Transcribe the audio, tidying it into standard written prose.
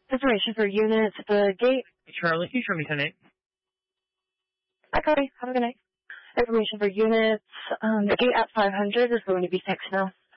Information for units, the gate. Charlie, can you show me 10-8? Hi, Cody. Have a good night. Information for units, the gate at 500 is going to be fixed now.